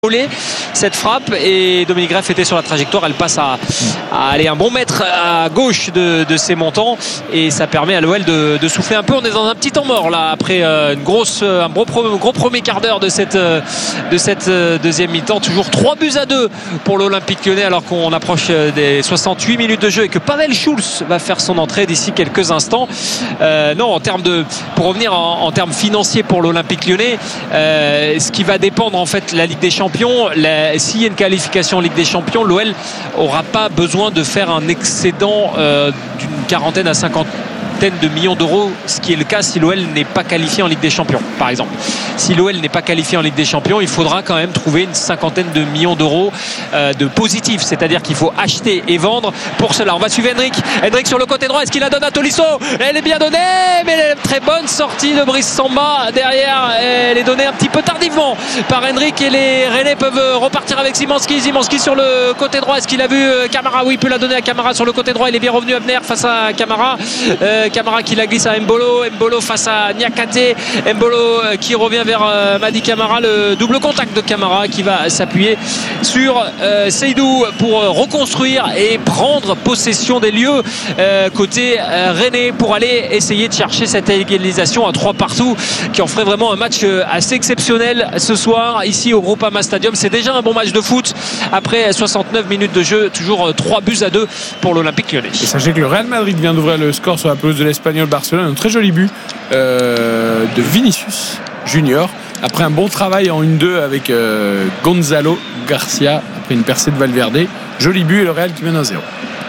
cette frappe et Dominique Greff était sur la trajectoire. Elle passe à aller un bon mètre à gauche de ses montants et ça permet à l'OL de souffler un peu. On est dans un petit temps mort là après un gros premier quart d'heure de cette deuxième mi-temps. Toujours 3-2 pour l'Olympique Lyonnais alors qu'on approche des 68 minutes de jeu et que Pavel Schulz va faire son entrée d'ici quelques instants. Non, pour revenir en termes financiers pour l'Olympique Lyonnais, ce qui va dépendre en fait la Ligue des Champions. S'il y a une qualification en Ligue des Champions, l'OL n'aura pas besoin de faire un excédent d'une quarantaine à 50 de millions d'euros, ce qui est le cas si l'OL n'est pas qualifié en Ligue des Champions par exemple. Si l'OL n'est pas qualifié en Ligue des Champions, il faudra quand même trouver une cinquantaine de millions d'euros de positifs, c'est-à-dire qu'il faut acheter et vendre pour cela. On va suivre Hendrick sur le côté droit, est-ce qu'il la donne à Tolisso? Elle est bien donnée, mais très bonne sortie de Brice Samba derrière, elle est donnée un petit peu tardivement par Hendrick et les Rennais peuvent repartir avec Szymanski sur le côté droit, est-ce qu'il a vu Camara? Oui, il peut la donner à Camara sur le côté droit, il est bien revenu Abner face à Camara. Camara qui la glisse à Mbolo face à Niakate, Mbolo qui revient vers Mady Camara, le double contact de Camara qui va s'appuyer sur Seydou pour reconstruire et prendre possession des lieux côté Rennais pour aller essayer de chercher cette égalisation à 3 partout qui en ferait vraiment un match assez exceptionnel ce soir ici au Groupama Stadium. C'est déjà un bon match de foot après 69 minutes de jeu, toujours 3-2 pour l'Olympique Lyonnais. Et sachez que le Real Madrid vient d'ouvrir le score sur la pelouse de l'Espagnol Barcelone, un très joli but de Vinicius Junior après un bon travail en 1-2 avec Gonzalo Garcia après une percée de Valverde. Joli but et le Real qui mène 1-0.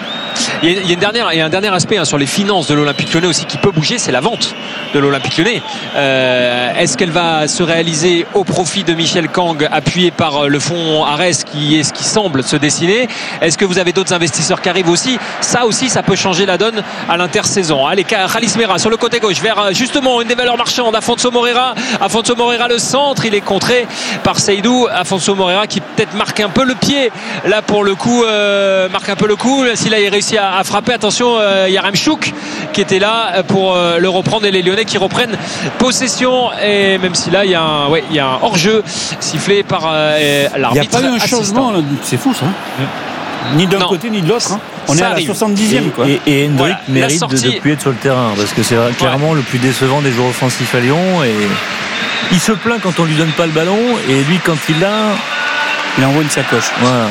Il y a un dernier aspect sur les finances de l'Olympique Lyonnais aussi qui peut bouger, c'est la vente de l'Olympique Lyonnais. Est-ce qu'elle va se réaliser au profit de Michel Kang appuyé par le fonds Ares qui est ce qui semble se dessiner? Est-ce que vous avez d'autres investisseurs qui arrivent aussi? Ça aussi, ça peut changer la donne à l'intersaison. Allez, Khalis Mera sur le côté gauche vers justement une des valeurs marchandes, Afonso Moreira, le centre, il est contré par Seydou. Afonso Moreira qui peut-être marque un peu le pied là pour le coup, s'il a réussi à frapper. Attention, Yaremchuk qui était là pour le reprendre et les Lyonnais qui reprennent possession et même si là il y a un hors-jeu sifflé par l'arbitre. Il n'y a pas eu un changement là. C'est fou ça. Ni d'un côté ni de l'autre. On est à la 70e quoi. Et Hendrick mérite de plus être sur le terrain parce que c'est clairement le plus décevant des joueurs offensifs à Lyon et il se plaint quand on lui donne pas le ballon et lui quand il l'a, il envoie une sacoche. Voilà.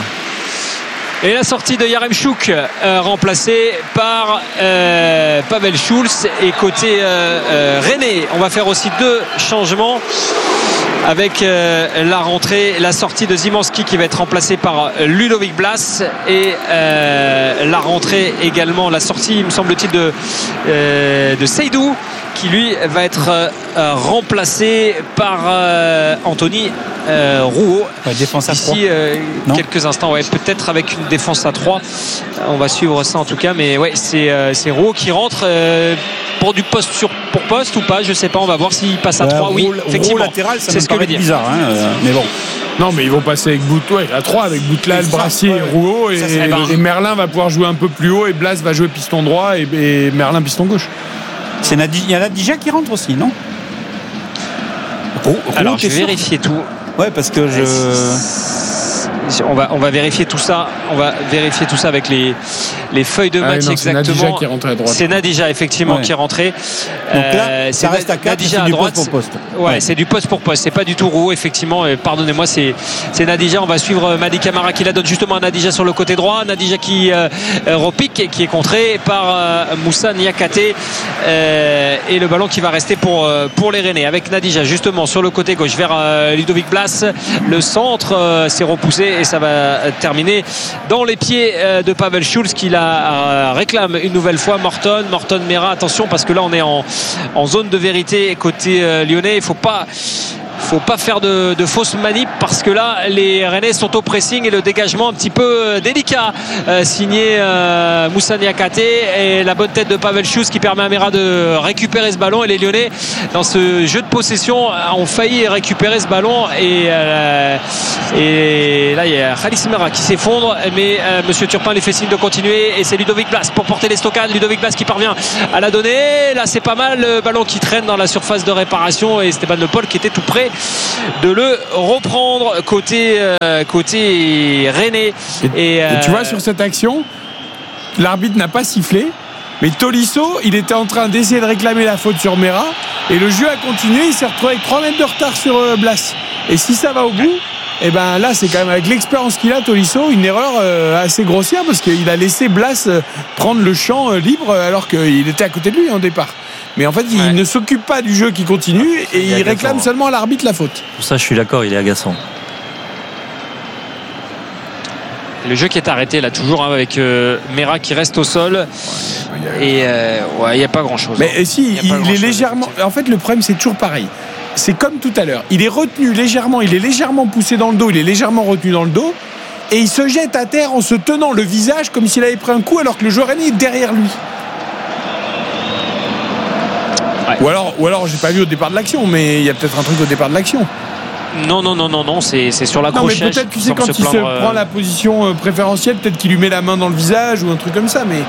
Et la sortie de Yaremchuk remplacée par Pavel Schulz. Et côté Rennais, on va faire aussi 2 changements avec la sortie de Szymanski qui va être remplacé par Ludovic Blas et la rentrée également, la sortie, me semble-t-il, de Seydou qui lui va être remplacé par Anthony Rouault défense à 3 d'ici quelques instants, peut-être avec une défense à 3, on va suivre ça en tout cas, mais c'est Rouault qui rentre pour du poste pour poste ou pas, je sais pas, on va voir s'il passe à 3. Oui, effectivement, latéral, ça c'est ce que veut dire. Bizarre mais bon. Non, mais ils vont passer avec à 3 avec Boutelal, Brassier et Rouault et Merlin va pouvoir jouer un peu plus haut et Blas va jouer piston droit et Merlin piston gauche. Il y a Nadija qui rentre aussi, non? Alors je vais vérifier tout. Ouais, parce que on va vérifier tout ça. On va vérifier tout ça avec les feuilles de match exactement. C'est Nadija qui est rentré à droite. C'est Nadija effectivement qui est rentré. Donc là, ça reste à 4. Nadija à droite. Poste pour poste. Ouais, c'est du poste pour poste. C'est pas du tout Rouault effectivement. Pardonnez-moi, c'est Nadija. On va suivre Mady Camara qui la donne justement à Nadija sur le côté droit. Nadija qui repique et qui est contré par Moussa Niakate et le ballon qui va rester pour les Rennais avec Nadija justement sur le côté gauche vers Ludovic Blas. Le centre s'est repoussé et ça va terminer dans les pieds de Pavel Schulz qui la réclame une nouvelle fois. Morton Mera, attention parce que là on est en zone de vérité côté lyonnais. Il faut pas faire de fausses manips parce que là les Rennais sont au pressing et le dégagement un petit peu délicat signé Moussa Niakate et la bonne tête de Pavel Schulz qui permet à Mera de récupérer ce ballon et les Lyonnais dans ce jeu de possession ont failli récupérer ce ballon et là il y a Khalis Mera qui s'effondre mais Monsieur Turpin les fait signe de continuer et c'est Ludovic Blas pour porter les stockades. Ludovic Blas qui parvient à la donner, là c'est pas mal, le ballon qui traîne dans la surface de réparation et Stéphane Le Paul qui était tout près le reprendre côté rennais. Et tu vois, sur cette action, l'arbitre n'a pas sifflé, mais Tolisso, il était en train d'essayer de réclamer la faute sur Mera, et le jeu a continué. Il s'est retrouvé avec 3 mètres de retard sur Blas. Et si ça va au bout, et ben là, c'est quand même, avec l'expérience qu'il a, Tolisso, une erreur assez grossière, parce qu'il a laissé Blas prendre le champ libre alors qu'il était à côté de lui en départ. Mais en fait, il ne s'occupe pas du jeu qui continue, et il réclame seulement à l'arbitre la faute. Pour ça, je suis d'accord, il est agaçant. Le jeu qui est arrêté là toujours, avec Mera qui reste au sol, et il n'y a pas grand chose. Mais si, il est légèrement. En fait, le problème, c'est toujours pareil. C'est comme tout à l'heure. Il est retenu légèrement, il est légèrement poussé dans le dos, il est légèrement retenu dans le dos, et il se jette à terre en se tenant le visage comme s'il avait pris un coup, alors que le joueur ennemi est derrière lui. Ouais. Ou alors, j'ai pas vu au départ de l'action, mais il y a peut-être un truc au départ de l'action. Non, c'est sur la crochette. Non, mais peut-être, tu sais, quand il se prend la position préférentielle, peut-être qu'il lui met la main dans le visage ou un truc comme ça, mais.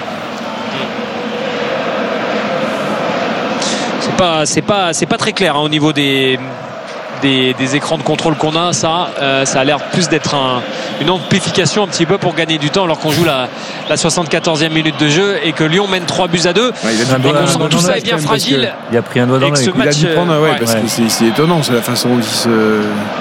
C'est pas très clair au niveau des écrans de contrôle qu'on a. Ça a l'air plus d'être une amplification un petit peu pour gagner du temps, alors qu'on joue la 74e minute de jeu et que Lyon mène 3-2. On sent que tout ça est bien fragile. Il a pris un doigt dans l'œil. Il a dû prendre, parce que c'est étonnant, c'est la façon dont il se.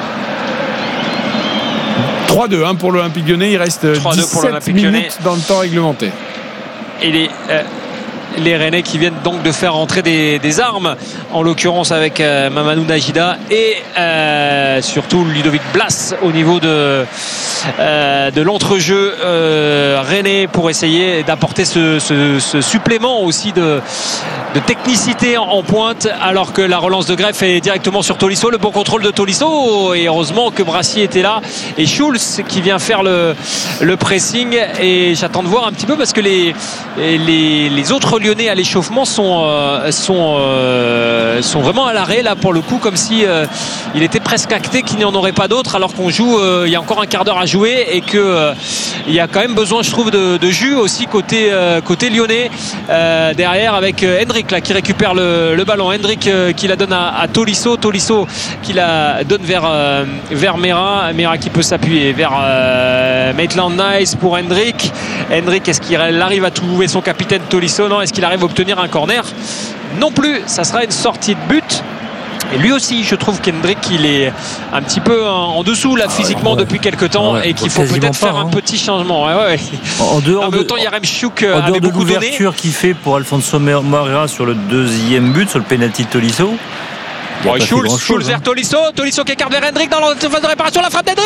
3-2 pour l'Olympique Lyonnais. Il reste 17 minutes dans le temps réglementaire. Et les Rennais qui viennent donc de faire rentrer des armes, en l'occurrence avec Mamadou Najida et surtout Ludovic Blas au niveau de l'entrejeu rennais, pour essayer d'apporter ce supplément aussi de technicité en pointe, alors que la relance de Greff est directement sur Tolisso. Le bon contrôle de Tolisso, et heureusement que Brassier était là, et Schulz qui vient faire le pressing. Et j'attends de voir un petit peu, parce que les autres Lyonnais à l'échauffement sont vraiment à l'arrêt là, pour le coup, comme si il était presque acté qu'il n'y en aurait pas d'autres, alors qu'on joue, il y a encore un quart d'heure à jouer, et que il y a quand même besoin, je trouve, de jus aussi côté lyonnais, derrière, avec Hendrick là qui récupère le ballon. Hendrick qui la donne à Tolisso qui la donne vers Mera qui peut s'appuyer vers Maitland-Nice pour Hendrick. Est-ce qu'il arrive à trouver son capitaine Tolisso? Non. Est-ce qu'il arrive à obtenir un corner? Non plus. Ça sera une sortie de but. Et lui aussi, je trouve qu'Hendrick, il est un petit peu en dessous là, physiquement, depuis quelques temps, et qu'il faut peut-être faire un petit changement. En dehors autant Yarem Chouk en avait dehors de beaucoup donné. L'ouverture qu'il fait pour Alfonso Moreira sur le deuxième but, sur le penalty de Tolisso. Schulz vers Tolisso qui écarte vers Hendrick dans la phase de réparation. La frappe d'Hendrick,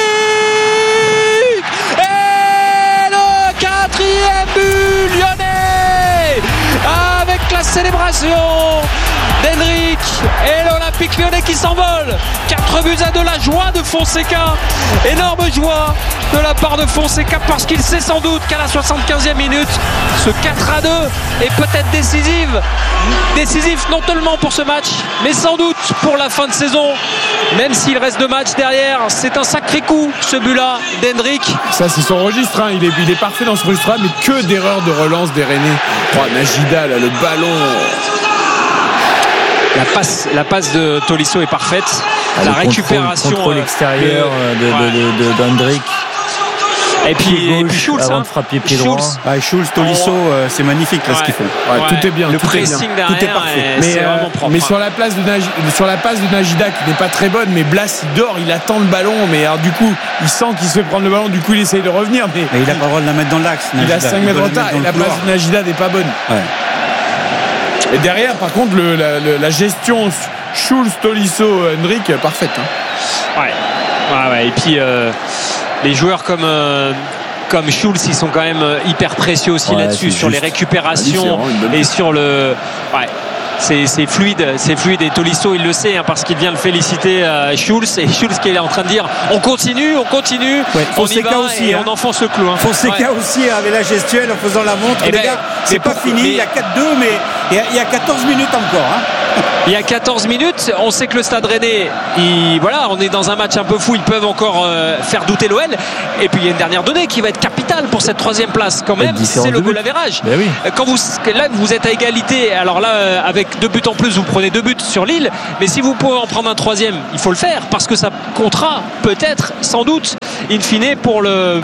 et le 4e but lyonnais, avec la célébration d'Hendrick et l'Olympique Lyonnais qui s'envole. 4-2, la joie de Fonseca, énorme joie de la part de Fonseca, parce qu'il sait sans doute qu'à la 75e minute, ce 4-2 est peut-être décisif non seulement pour ce match, mais sans doute pour la fin de saison, même s'il reste 2 matchs derrière. C'est un sacré coup, ce but-là d'Hendrick. Ça, c'est son registre, il est parfait dans ce registre, mais que d'erreurs de relance des Rennais. Najida là, le ballon. La passe de Tolisso est parfaite. La récupération. Le contrôle extérieur d'Hendrick. Et puis Schulz, avant de frapper pied droit. Schulz, Tolisso, c'est magnifique là, ce qu'ils font. Tout est bien. Le pressing derrière, tout est parfait. Mais sur la passe de Najida, qui n'est pas très bonne, mais Blas il dort, il attend le ballon, mais alors du coup il sent qu'il se fait prendre le ballon, du coup il essaye de revenir, mais il n'a pas le droit de la mettre dans l'axe. Il a 5 mètres de retard, et la passe de Najida n'est pas bonne. Et derrière, par contre, la gestion Schulz, Tolisso, Hendrick, parfaite. Et puis les joueurs comme Schulz, ils sont quand même hyper précieux aussi là-dessus, sur les récupérations et sur le. C'est fluide, et Tolisso il le sait, parce qu'il vient le féliciter Schulz, et Schulz qui est en train de dire on continue, on y va, aussi, et on enfonce le clou. Fonseca aussi avait la gestuelle en faisant la montre. Les gars, c'est pas fini, il y a 4-2, mais il y a 14 minutes encore. Il y a 14 minutes, on sait que le Stade Rennais, on est dans un match un peu fou, ils peuvent encore faire douter l'OL. Et puis il y a une dernière donnée qui va être capitale pour cette 3e place quand même, c'est le goal average. Oui. Quand vous êtes à égalité, alors là avec 2 buts en plus, vous prenez 2 buts sur Lille, mais si vous pouvez en prendre un troisième, il faut le faire parce que ça comptera peut-être, sans doute, in fine pour le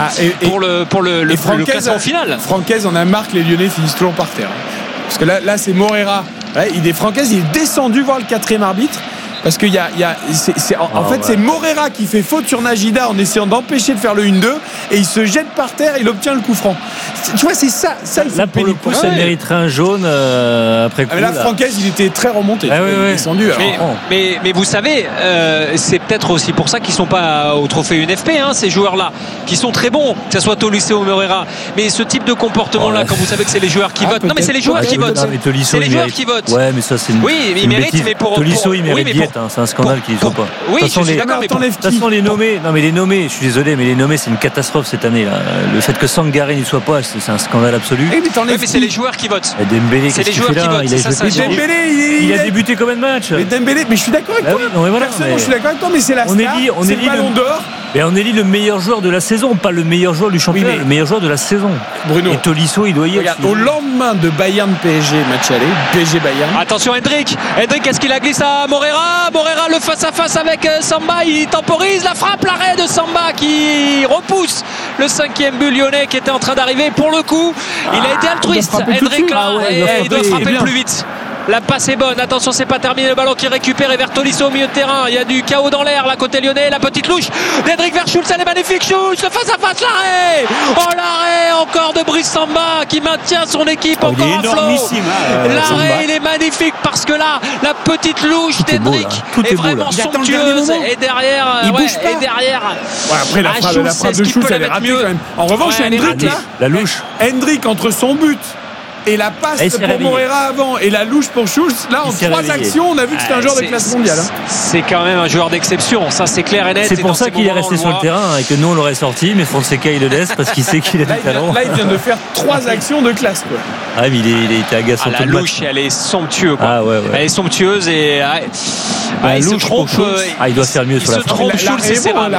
classement final. Francaise, on a marre que les Lyonnais finissent toujours par terre. Parce que là c'est Morera. Ouais, Francaise, il est descendu voir le 4e arbitre. Parce qu'il c'est Morera qui fait faute sur Najida en essayant d'empêcher de faire le 1-2 et il se jette par terre et il obtient le coup franc. Tu vois, c'est ça là pour le coup, ça mériterait un jaune après coup. Mais là, Francaise, il était très remonté. Il est descendu. Mais vous savez, c'est peut-être aussi pour ça qu'ils ne sont pas au trophée UNFP, ces joueurs-là, qui sont très bons, que ce soit Tolisso ou Morera. Mais ce type de comportement-là, quand vous savez que c'est les joueurs qui votent. Non, mais c'est les joueurs qui votent. C'est les joueurs qui votent. Ouais, mais ça, c'est une. Oui, mais il mérite, mais pour. Tolisso, il mérite diète. C'est un scandale qu'ils ne soient pas. Oui, je suis d'accord. De toute façon, les nommés. Non, mais les nommés, je suis désolé, mais les nommés, c'est une catastrophe cette année. Là. Le fait que Sangaré n'y soit pas, c'est un scandale absolu. Mais c'est les joueurs qui votent. Dembélé, c'est les joueurs qui votent. Il a débuté combien de matchs? Mais Dembélé, mais je suis d'accord avec toi. Personnellement, je suis d'accord avec toi, mais c'est la star. C'est le ballon d'or. Mais on élit le meilleur joueur de la saison, pas le meilleur joueur du championnat, le meilleur joueur de la saison. Bruno. Et Tolisso, il doit y être. Au lendemain de Bayern PSG, match aller, PSG Bayern. Attention Hendrick, est-ce qu'il a glissé à Morera? Morera, le face-à-face avec Samba, il temporise la frappe, l'arrêt de Samba qui repousse le 5e but lyonnais qui était en train d'arriver. Pour le coup, il a été altruiste. Hendrick là, il doit frapper plus vite. La passe est bonne, attention, c'est pas terminé, le ballon qui récupère vers Tolisso au milieu de terrain, il y a du chaos dans l'air, là côté lyonnais, la petite louche d'Hendrick vers Schulz, elle est magnifique, Schulz, le face à face, l'arrêt, l'arrêt encore de Brice Samba qui maintient son équipe encore à flot. L'arrêt il est magnifique parce que là la petite louche d'Hendrick est vraiment somptueuse et derrière il bouge pas. Après la frappe de Schulz elle est ratée quand même. En revanche Hendrick là, la louche Hendrick entre son but et la passe pour Morera avant et la louche pour Schulz, là en 3 actions on a vu que c'était un joueur de classe mondiale. C'est quand même un joueur d'exception, ça c'est clair et net. C'est pour ça qu'il est resté sur le terrain et que nous on l'aurait sorti, mais Fonseca il le laisse parce qu'il sait qu'il a du talent. Là il vient de faire 3 actions de classe quoi. Ah mais il était agaçant. La louche elle est somptueuse quoi. Elle est somptueuse et il se trompe. Il doit faire mieux sur la frappe. Schulz c'est rare.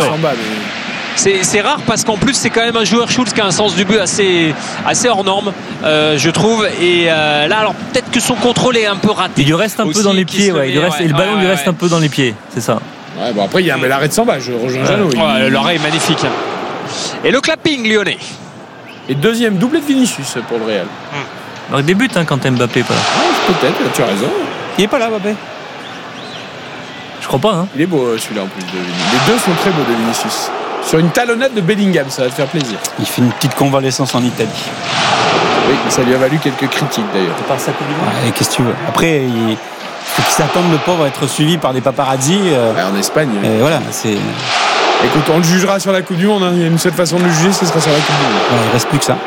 C'est rare parce qu'en plus c'est quand même un joueur Schulz qui a un sens du but assez hors norme je trouve et là alors peut-être que son contrôle est un peu raté. Il lui reste un peu dans les pieds et le ballon lui reste un peu dans les pieds, c'est ça. Ouais, bon après il y a l'arrêt de Samba, je rejoins Jeannot. L'arrêt est magnifique. Et le clapping lyonnais. Et deuxième doublé de Vinicius pour le Real. Il débute quand Mbappé pas là. Peut-être, tu as raison. Il est pas là Mbappé. Je crois pas. Il est beau celui-là en plus de Vinicius. Les deux sont très beaux de Vinicius. Sur une talonnade de Bellingham, ça va te faire plaisir. Il fait une petite convalescence en Italie. Oui, ça lui a valu quelques critiques d'ailleurs. Par sa Coupe du Monde. Qu'est-ce que tu veux. Après, il faut qu'il s'attende le pauvre à être suivi par des paparazzi. En Espagne. Et voilà, c'est. Écoute, on le jugera sur la Coupe du Monde. Il y a une seule façon de le juger, ce sera sur la Coupe du Monde. Il ne reste plus que ça.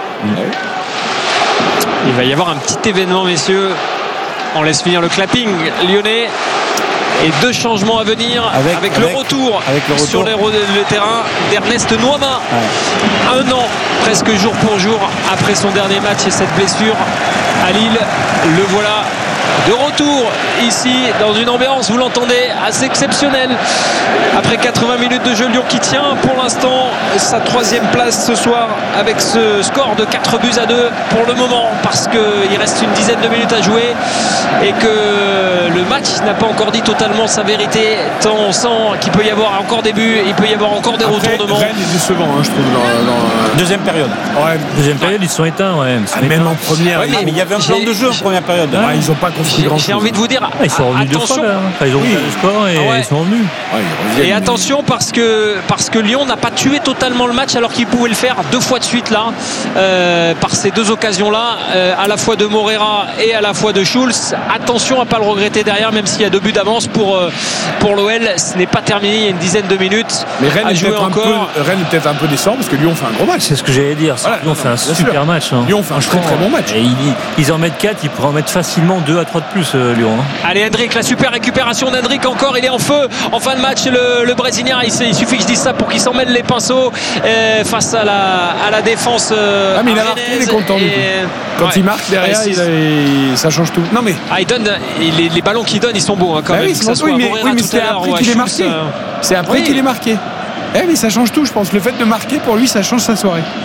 Il va y avoir un petit événement, messieurs. On laisse finir le clapping lyonnais. Et 2 changements à venir avec le retour sur le terrain d'Ernest Nuama. 1 an, presque jour pour jour, après son dernier match et cette blessure à Lille. Le voilà de retour ici dans une ambiance, vous l'entendez, assez exceptionnelle. Après 80 minutes de jeu, Lyon qui tient pour l'instant sa 3e place ce soir avec ce score de 4 buts à 2 pour le moment, parce qu'il reste une dizaine de minutes à jouer et que le match n'a pas encore dit totalement sa vérité, tant on sent qu'il peut y avoir encore des buts, il peut y avoir encore des retournements. Rennes est décevant, je trouve, dans deuxième période. Deuxième période, ils sont éteints. Même en première. Mais il y avait un plan de jeu en première période. Ils n'ont pas construit grand-chose. J'ai envie de vous dire, ils sont revenus attention. 2 fois. Ils ont vu le score et ils sont revenus. Et attention parce que Lyon n'a pas tué totalement le match alors qu'il pouvait le faire 2 fois de suite là, par ces 2 occasions-là, à la fois de Morera et à la fois de Schulz. Attention à ne pas le regretter derrière, même s'il y a 2 buts d'avance pour l'OL. Ce n'est pas terminé, il y a une dizaine de minutes à jouer encore. Rennes est peut-être un peu décevant parce que Lyon fait un gros match. C'est ce que j'allais dire. Lyon fait un super match. Lyon fait un très bon match. Et ils en mettent 4, ils pourraient en mettre facilement 2 à 3 de plus, Lyon. Allez Hendrick, la super récupération d'Hendrick encore, il est en feu en fin de match le Brésilien, il suffit que je dise ça pour qu'il s'en mêle les pinceaux face à la défense mais il a marqué, il est content du coup. Quand il marque derrière ça change tout. Non mais il donne les ballons qu'il donne, ils sont beaux quand même, que ça soit Morera tout à l'heure. C'est après qu'il est marqué. Mais ça change tout, je pense. Le fait de marquer pour lui, ça change sa soirée.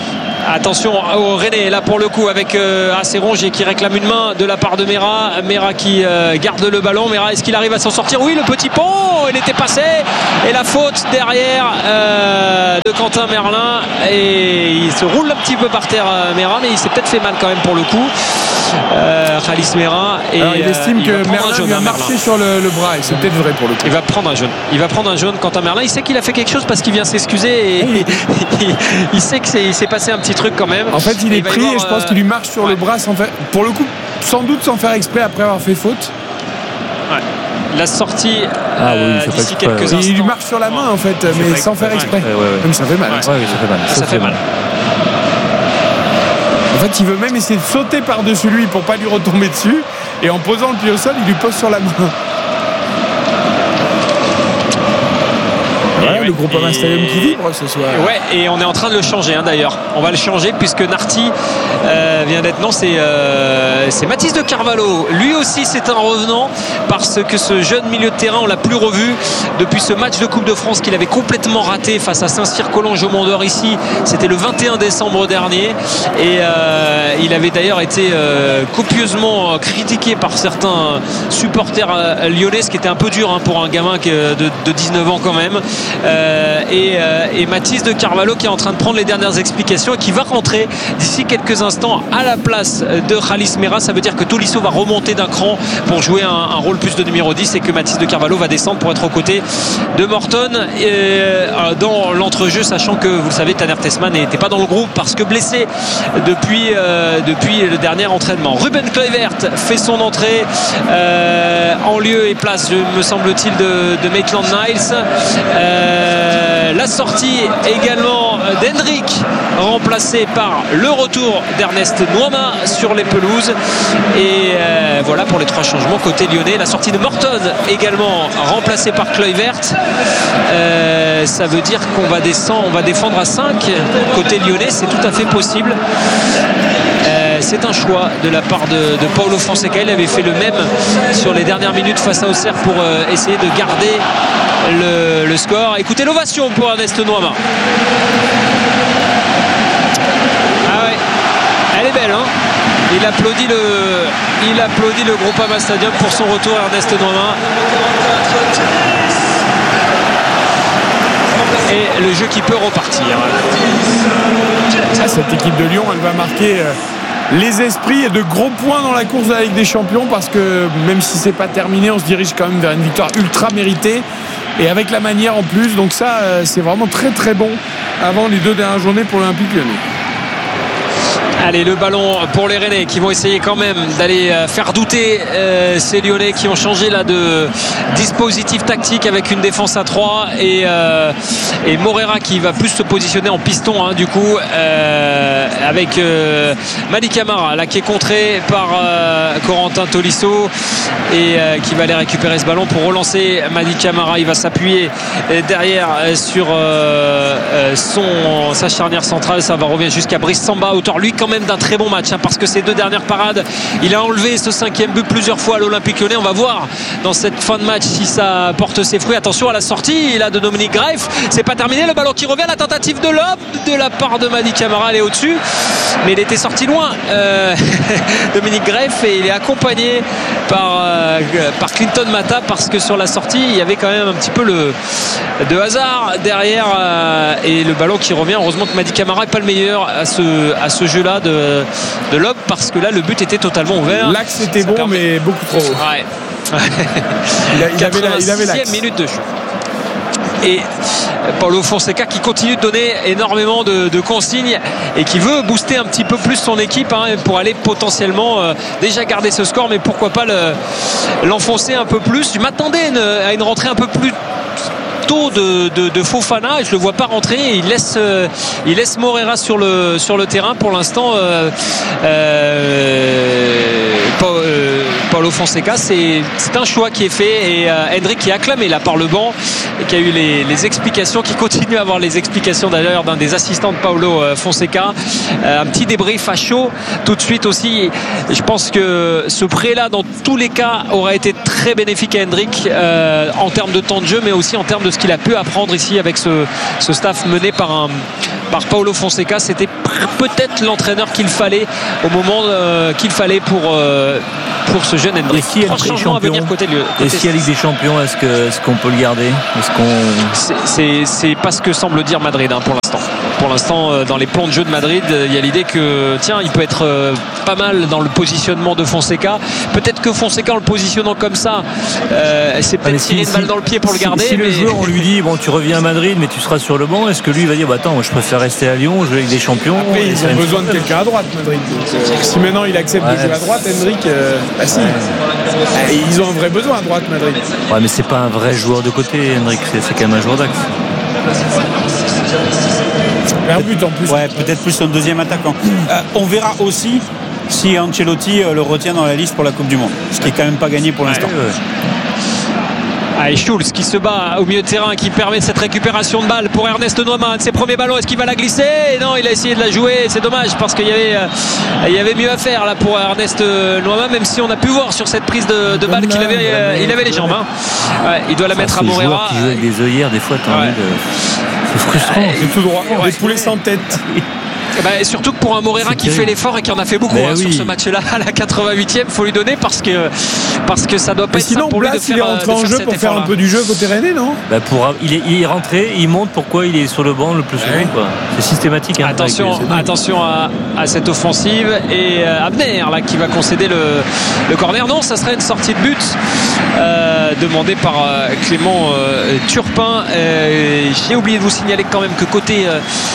Attention au René là pour le coup avec Asseronge qui réclame une main de la part de Mera qui garde le ballon. Mera, est-ce qu'il arrive à s'en sortir? Oui, le petit pont, il était passé, et la faute derrière de Quentin Merlin, et il se roule un petit peu par terre Mera, mais il s'est peut-être fait mal quand même pour le coup, Khalis Mera. Et alors, il estime que Merlin lui a marché sur le bras, et c'est peut-être vrai pour le coup. Il va prendre un jaune Quentin Merlin. Il sait qu'il a fait quelque chose parce qu'il vient s'excuser, et il sait qu'il s'est passé un petit truc quand même. En fait, il est pris et je pense qu'il lui marche sur le bras sans faire, pour le coup, sans doute sans faire exprès après avoir fait faute. Ouais. La sortie d'ici quelques instants. Il lui marche sur la main en fait, mais sans faire exprès. Donc ça fait mal. Ça fait mal. En fait, il veut même essayer de sauter par-dessus lui pour pas lui retomber dessus, et en posant le pied au sol, il lui pose sur la main. Le Groupama Stadium qui vibre ce soir. Ouais, et on est en train de le changer d'ailleurs. On va le changer puisque Narty vient d'être. Non, c'est Mathis de Carvalho. Lui aussi, c'est un revenant parce que ce jeune milieu de terrain, on l'a plus revu depuis ce match de Coupe de France qu'il avait complètement raté face à Saint-Cyr-Collonges au Mont-d'Or ici. C'était le 21 décembre dernier, et il avait d'ailleurs été copieusement critiqué par certains supporters lyonnais, ce qui était un peu dur pour un gamin de 19 ans quand même. Et Mathis de Carvalho qui est en train de prendre les dernières explications et qui va rentrer d'ici quelques instants à la place de Khalis Mera. Ça veut dire que Tolisso va remonter d'un cran pour jouer un rôle plus de numéro 10, et que Mathis de Carvalho va descendre pour être aux côtés de Morton dans l'entrejeu, sachant que vous le savez, Tanner Tessman n'était pas dans le groupe parce que blessé depuis le dernier entraînement. Ruben Kluivert fait son entrée en lieu et place, me semble-t-il, de Maitland Niles. La sortie également d'Hendrick, remplacé par le retour d'Ernest Nuama sur les pelouses, et voilà pour les trois changements côté lyonnais. La sortie de Morton également remplacé par Kluivert. Ça veut dire qu'on va défendre à 5 côté lyonnais, c'est tout à fait possible. C'est un choix de la part de Paulo Fonseca. Il avait fait le même sur les dernières minutes face à Auxerre pour essayer de garder le score. Écoutez l'ovation pour Ernest Nuama. Ah ouais, elle est belle, Il applaudit le Groupama Stadium pour son retour, Ernest Nuama. Et le jeu qui peut repartir. Cette équipe de Lyon, elle va marquer les esprits, et de gros points dans la course de la Ligue des Champions, parce que même si c'est pas terminé, on se dirige quand même vers une victoire ultra méritée, et avec la manière en plus. Donc ça, c'est vraiment très très bon avant les 2 dernières journées pour l'Olympique Lyonnais. Allez, le ballon pour les Rennais qui vont essayer quand même d'aller faire douter ces Lyonnais qui ont changé là de dispositif tactique avec une défense à 3 et Morera qui va plus se positionner en piston du coup avec Madi Camara là qui est contré par Corentin Tolisso, et qui va aller récupérer ce ballon pour relancer Madi Camara. Il va s'appuyer derrière sur sa charnière centrale. Ça va revenir jusqu'à Brice Samba, auteur lui quand même d'un très bon match, parce que ces 2 dernières parades, il a enlevé ce 5e but plusieurs fois à l'Olympique Lyonnais. On va voir dans cette fin de match si ça porte ses fruits. Attention à la sortie là de Dominique Greif, c'est pas terminé, le ballon qui revient, la tentative de lob de la part de Madi Camara, elle est au-dessus, mais il était sorti loin Dominique Greif, et il est accompagné par Clinton Mata, parce que sur la sortie il y avait quand même un petit peu de hasard derrière, et le ballon qui revient. Heureusement que Madi Camara n'est pas le meilleur à ce jeu là de lob, parce que là le but était totalement ouvert. L'axe était bon, mais beaucoup trop haut. Ouais. il avait l'axe. Minute de jeu. Et Paulo Fonseca qui continue de donner énormément de consignes et qui veut booster un petit peu plus son équipe pour aller potentiellement déjà garder ce score, mais pourquoi pas l'enfoncer un peu plus. Je m'attendais à une rentrée un peu plus tôt de Fofana, et je le vois pas rentrer. Il laisse Morera sur le terrain pour l'instant. Paulo Fonseca, c'est un choix qui est fait, et Hendrick qui est acclamé là par le banc et qui a eu les explications, qui continue à avoir les explications d'ailleurs d'un des assistants de Paulo Fonseca. Un petit débrief à chaud tout de suite aussi. Je pense que ce prêt là dans tous les cas aura été très bénéfique à Hendrick en termes de temps de jeu, mais aussi en termes de ce qu'il a pu apprendre ici avec ce staff mené par par Paulo Fonseca. C'était peut-être l'entraîneur qu'il fallait au moment qu'il fallait pour ce jeune Hendrick. Et s'il y a Ligue des Champions, et s'il y a Ligue des Champions, est-ce qu'on peut le garder? C'est pas ce que semble dire Madrid pour l'instant. Pour l'instant, dans les plans de jeu de Madrid, il y a l'idée que il peut être pas mal dans le positionnement de Fonseca. Peut-être que Fonseca, en le positionnant comme ça, c'est peut-être tirer une balle dans le pied pour le garder. Si le joueur, on lui dit tu reviens à Madrid, mais tu seras sur le banc, est-ce que lui va dire attends, moi, je préfère rester à Lyon, jouer avec des champions? Après, ils ont besoin de quelqu'un à droite, Madrid. Donc, si maintenant il accepte de jouer à droite, Hendrick, si. Ils ont un vrai besoin à droite, Madrid. Ouais, mais c'est pas un vrai joueur de côté, Hendrick, c'est quand même un joueur d'axe. Un but en plus. Ouais, peut-être plus un deuxième attaquant. On verra aussi si Ancelotti le retient dans la liste pour la Coupe du Monde, ce qui est quand même pas gagné pour l'instant. Et Schulz qui se bat au milieu de terrain, qui permet cette récupération de balle pour Ernest Noima. De ses premiers ballons, est-ce qu'il va la glisser? Et non, il a essayé de la jouer. C'est dommage parce qu'il y avait mieux à faire là pour Ernest Noima, même si on a pu voir sur cette prise de balle qu'il avait, il avait les jambes. Ouais, il doit la mettre à Moreira. Qui joue avec des œillères, des fois, c'est frustrant. C'est tout droit. Les poulets sans tête. Surtout que pour un Moreira qui fait l'effort et qui en a fait beaucoup sur ce match-là à la 88e, faut lui donner parce que ça doit pas être simple pour lui de faire. Il est rentré en jeu pour faire un peu du jeu côté Rennais, non? Il est rentré, il montre pourquoi il est sur le banc le plus souvent. C'est systématique. Attention à cette offensive et Abner là qui va concéder le corner. Non, ça serait une sortie de but demandée par Clément Turpin. J'ai oublié de vous signaler quand même que côté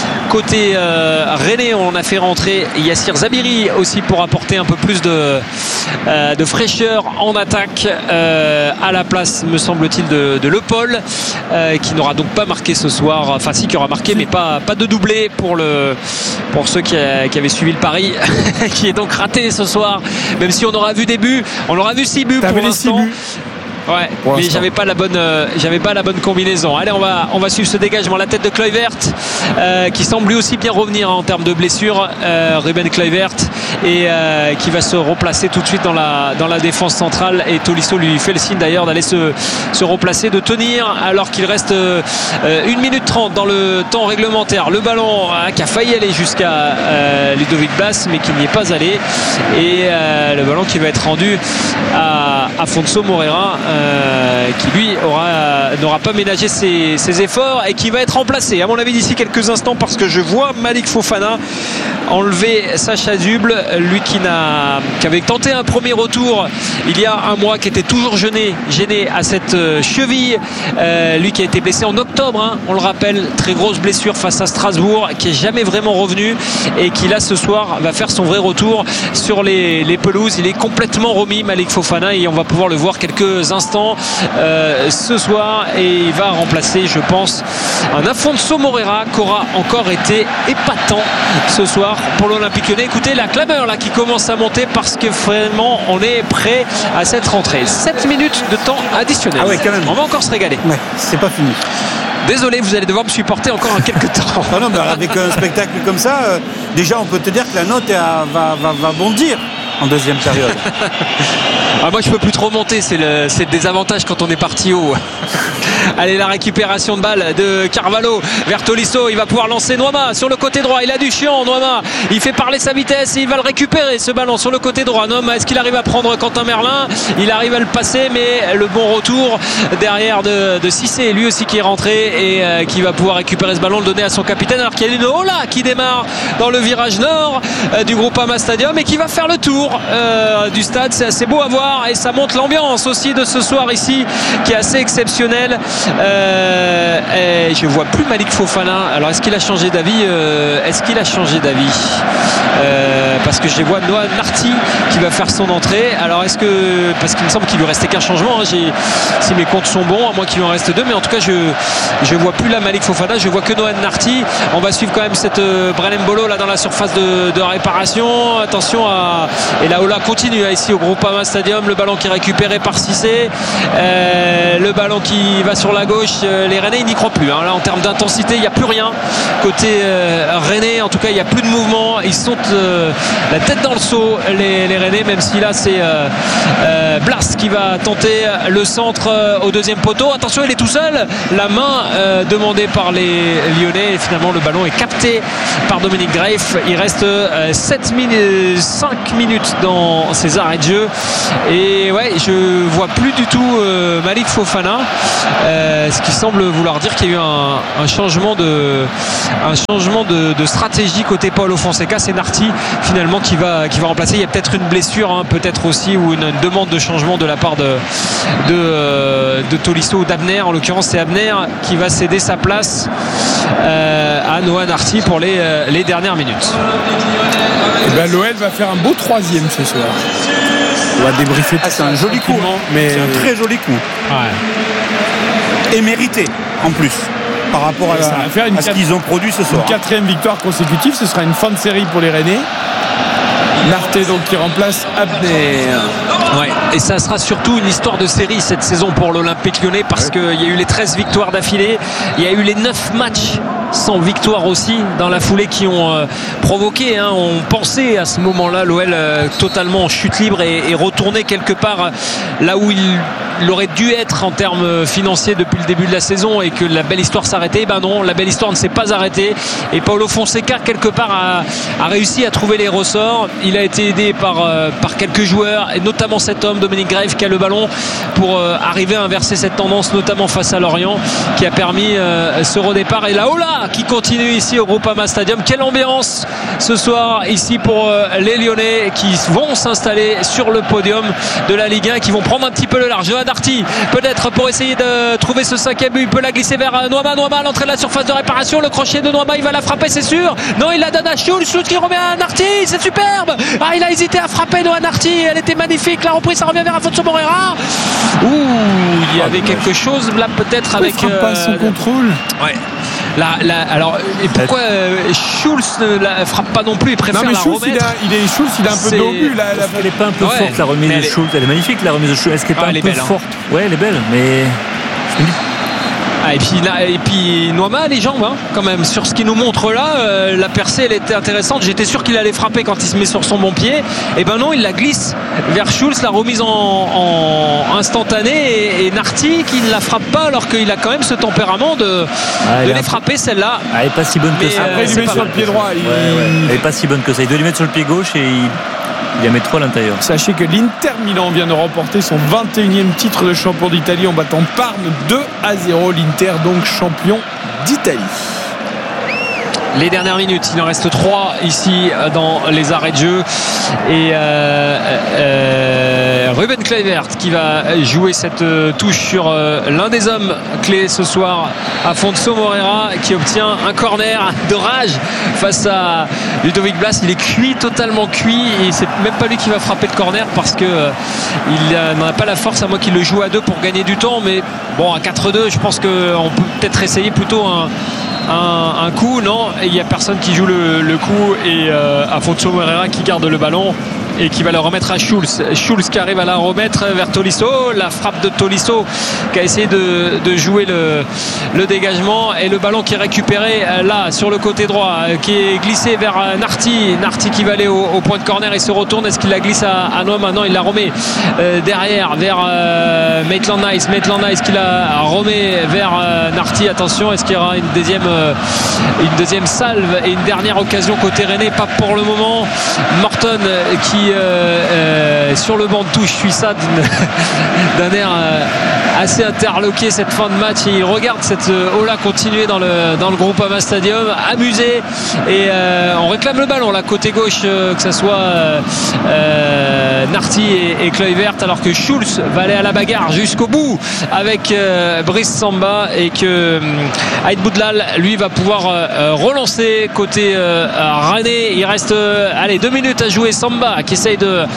Rennais, on a fait rentrer Yassir Zabiri aussi pour apporter un peu plus de fraîcheur en attaque à la place, me semble-t-il, de Le Paul, qui n'aura donc pas marqué ce soir. Enfin, si, qui aura marqué, mais pas de doublé pour ceux qui avaient suivi le pari, qui est donc raté ce soir. Même si on aura vu des buts, on aura vu 6 buts pour l'instant. Ouais, mais j'avais pas la bonne combinaison. Allez, on va suivre ce dégagement. La tête de Kluivert qui semble lui aussi bien revenir en termes de blessure. Ruben Kluivert et qui va se replacer tout de suite dans la défense centrale. Et Tolisso lui fait le signe d'ailleurs d'aller se replacer, de tenir alors qu'il reste 1 minute 30 dans le temps réglementaire. Le ballon qui a failli aller jusqu'à Ludovic Blas, mais qui n'y est pas allé. Et le ballon qui va être rendu à Afonso Moreira, qui lui n'aura pas ménagé ses efforts et qui va être remplacé à mon avis d'ici quelques instants, parce que je vois Malik Fofana enlever Sacha Zubl, lui qui avait tenté un premier retour il y a un mois, qui était toujours gêné à cette cheville, lui qui a été blessé en octobre, on le rappelle, très grosse blessure face à Strasbourg, qui est jamais vraiment revenu et qui là ce soir va faire son vrai retour sur les pelouses. Il est complètement remis, Malik Fofana, et on va pouvoir le voir quelques instants ce soir, et il va remplacer, je pense, un Afonso Moreira qui aura encore été épatant ce soir pour l'Olympique Lyonnais. Écoutez la clameur là qui commence à monter, parce que vraiment on est prêt à cette rentrée. 7 minutes de temps additionnel. Ah ouais, quand même. On va encore se régaler. Ouais, c'est pas fini. Désolé, vous allez devoir me supporter encore quelques temps. Non, mais avec un spectacle comme ça, déjà on peut te dire que la note va bondir en deuxième période. Moi je peux plus trop monter, c'est le désavantage quand on est parti haut. Allez, la récupération de balle de Carvalho vers Tolisso, il va pouvoir lancer Noima sur le côté droit, il a du chiant Noima, il fait parler sa vitesse et il va le récupérer, ce ballon sur le côté droit. Noima, est-ce qu'il arrive à prendre Quentin Merlin? Il arrive à le passer, mais le bon retour derrière de Cissé, lui aussi qui est rentré et qui va pouvoir récupérer ce ballon, le donner à son capitaine, alors qu'il y a une Ola qui démarre dans le virage nord du Groupama Stadium et qui va faire le tour du stade. C'est assez beau à voir et ça montre l'ambiance aussi de ce soir ici, qui est assez exceptionnelle. Et je vois plus Malik Fofana. Alors est-ce qu'il a changé d'avis? Parce que je vois Noah Narti qui va faire son entrée. Alors parce qu'il me semble qu'il lui restait qu'un changement, si mes comptes sont bons, à moins qu'il lui en reste 2, mais en tout cas je vois plus là Malik Fofana, je vois que Noah Narti. On va suivre quand même cette Brelem Bolo là dans la surface de réparation. Attention à Et la Ola continue ici au Groupama Stadium. Le ballon qui est récupéré par Cissé, le ballon qui va sur la gauche. Les Rennais ils n'y croient plus, hein. Là en termes d'intensité il n'y a plus rien côté Rennais, en tout cas il n'y a plus de mouvement, ils sautent la tête dans le seau les Rennais, même si là c'est Blas qui va tenter le centre au deuxième poteau. Attention, il est tout seul, la main demandée par les Lyonnais, et finalement le ballon est capté par Dominique Greif. Il reste 5 minutes dans ces arrêts de jeu et ouais, je vois plus du tout Malik Fofana, ce qui semble vouloir dire qu'il y a eu un changement de stratégie côté Paulo Fonseca. C'est Narti finalement qui va remplacer. Il y a peut-être une blessure, hein, peut-être aussi, ou une demande de changement de la part de Tolisso ou d'Abner. En l'occurrence c'est Abner qui va céder sa place à Noah Narti pour les dernières minutes. Et ben, l'OL va faire un beau troisième ce soir. On va débriefer. C'est un joli coup, mais c'est un très joli coup. Ouais. Et mérité en plus par rapport à ce qu'ils ont produit ce soir. Une 4e victoire consécutive, ce sera une fin de série pour les Rennais. Narté donc qui remplace Abner. Ouais, et ça sera surtout une histoire de série cette saison pour l'Olympique Lyonnais, parce qu'il y a eu les 13 victoires d'affilée, il y a eu les 9 matchs sans victoire aussi dans la foulée qui ont provoqué, hein, on pensait à ce moment-là l'OL totalement en chute libre et retourné quelque part là où il aurait dû être en termes financiers depuis le début de la saison, et que la belle histoire s'arrêtait. Ben non, la belle histoire ne s'est pas arrêtée, et Paulo Fonseca quelque part a réussi à trouver les ressorts. Il a été aidé par quelques joueurs, et notamment cet homme Dominique Greif qui a le ballon pour arriver à inverser cette tendance, notamment face à Lorient, qui a permis ce redépart. Et la Ola qui continue ici au Groupama Stadium. Quelle ambiance ce soir ici pour les Lyonnais qui vont s'installer sur le podium de la Ligue 1, qui vont prendre un petit peu le large. Johan Darty peut-être pour essayer de trouver ce 5e but, il peut la glisser vers Noama à l'entrée de la surface de réparation. Le crochet de Noama, il va la frapper, c'est sûr. Non, il la donne à Schulz qui remet à Narti, c'est superbe. Ah, il a hésité à frapper Noah Narti, elle était magnifique. La reprise, ça revient vers Afonso Moreira. Il y avait quelque chose là peut-être avec pas son contrôle. Ouais. Alors, et pourquoi Schulz ne la frappe pas non plus, il préfère la remettre. Schulz, il a un peu d'obus là. Elle n'est pas un peu forte, la remise de Schulz. Elle est magnifique, la remise de Schulz. Est-ce qu'elle est pas un peu forte, hein. Ouais, elle est belle, mais et puis Noama, les jambes, hein, quand même, sur ce qu'il nous montre là, la percée elle était intéressante. J'étais sûr qu'il allait frapper quand il se met sur son bon pied, et ben non, il la glisse vers Schulz, la remise en instantanée, et Narti qui ne la frappe pas, alors qu'il a quand même ce tempérament de les frapper celle-là. Elle n'est pas si bonne que ça. Après il lui met sur le pied droit, elle n'est pas si bonne que ça. Il doit lui mettre sur le pied gauche et il y a mis 3 à l'intérieur. Sachez que l'Inter Milan vient de remporter son 21e titre de champion d'Italie en battant Parme 2-0. L'Inter donc champion d'Italie. Les dernières minutes, il en reste 3 ici dans les arrêts de jeu, et Ruben Kluivert qui va jouer cette touche sur l'un des hommes clés ce soir, Afonso Moreira, qui obtient un corner de rage face à Ludovic Blas. Il est cuit, totalement cuit, et c'est même pas lui qui va frapper le corner, parce que il n'en a pas la force, à moins qu'il le joue à 2 pour gagner du temps. Mais bon, à 4-2, je pense qu'on peut peut-être essayer plutôt un coup. Non, il n'y a personne qui joue le coup, et Afonso Moreira qui garde le ballon et qui va le remettre à Schulz qui arrive à la remettre vers Tolisso. La frappe de Tolisso qui a essayé de jouer le dégagement, et le ballon qui est récupéré là sur le côté droit, qui est glissé vers Narti qui va aller au point de corner et se retourne. Est-ce qu'il la glisse à Noam? Non, il la remet derrière vers Maitland Nice qui la remet vers Narti. Attention, est-ce qu'il y aura une deuxième salve et une dernière occasion côté Rennais? Pas pour le moment. Morton qui sur le banc de touche suit ça d'un air assez interloqué cette fin de match, et il regarde cette Ola continuer dans le Groupama Stadium, amusé, et on réclame le ballon là côté gauche, que ce soit Narti et Kluivert, alors que Schulz va aller à la bagarre jusqu'au bout avec Brice Samba, et que Aïd Boudlal lui va pouvoir relancer côté Rennais. Il reste 2 minutes à jouer. Samba qui qui essaye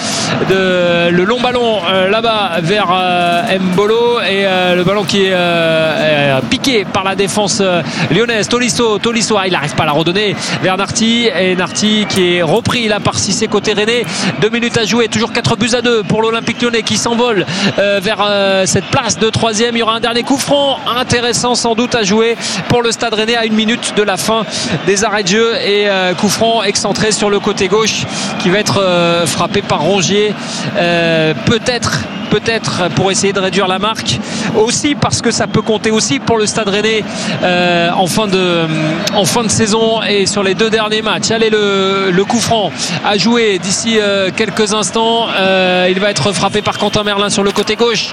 le long ballon là-bas vers Mbolo et le ballon qui est piqué par la défense lyonnaise. Tolisso, il n'arrive pas à la redonner vers Narty, et Narty qui est repris là par Cissé côté rennais. 2 minutes à jouer, toujours 4-2 pour l'Olympique Lyonnais qui s'envole vers cette place de 3e. Il y aura un dernier coup franc intéressant sans doute à jouer pour le Stade Rennais à 1 minute de la fin des arrêts de jeu, et coup franc excentré sur le côté gauche qui va être frappé par Rongier, peut-être pour essayer de réduire la marque, aussi parce que ça peut compter aussi pour le Stade Rennais en fin de saison et sur les 2 derniers matchs. Allez, le coup franc à jouer d'ici quelques instants, il va être frappé par Quentin Merlin sur le côté gauche,